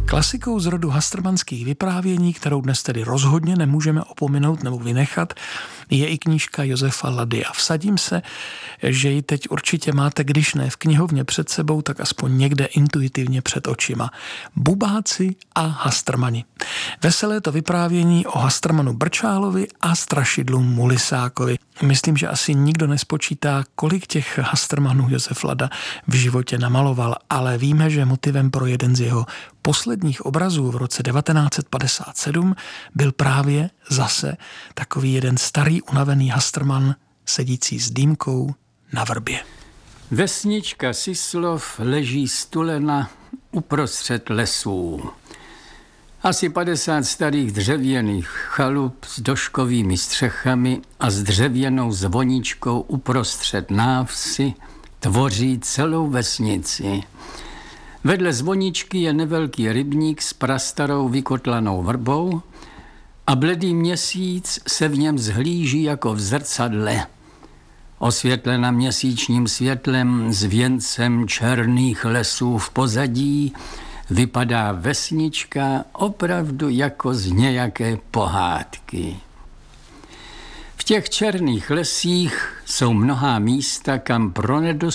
Klasikou z rodu hastrmanských vyprávění, kterou dnes tedy rozhodně nemůžeme opominout nebo vynechat, je i knížka Josefa Lady. A vsadím se, že ji teď určitě máte, když ne v knihovně před sebou, tak aspoň někde intuitivně před očima. Bubáci a hastrmani. Veselé to vyprávění o hastrmanu Brčálovi a strašidlu Mulisákovi. Myslím, že asi nikdo nespočítá, kolik těch hastrmanů Josef Lada v životě namaloval, ale víme, že motivem pro jeden z jeho posledních obrazů v roce 1957 byl právě zase takový jeden starý unavený hastrman sedící s dýmkou na vrbě. Vesnička Syslov leží stulena uprostřed lesů. Asi 50 starých dřevěných chalup s doškovými střechami a s dřevěnou zvoničkou uprostřed návsi tvoří celou vesnici. Vedle zvoničky je nevelký rybník s prastarou vykotlanou vrbou a bledý měsíc se v něm zhlíží jako v zrcadle. Osvětlena měsíčním světlem s věncem černých lesů v pozadí vypadá vesnička opravdu jako z nějaké pohádky. V těch černých lesích jsou mnohá místa, kam pro